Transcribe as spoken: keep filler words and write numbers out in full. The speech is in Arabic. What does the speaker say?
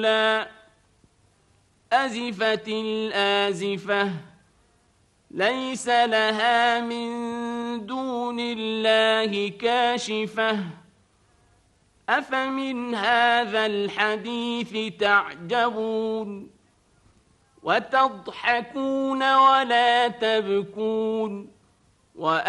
لا أزفت الآزفة ليس لها من دون الله كاشفة أفمن هذا الحديث تعجبون وتضحكون ولا تبكون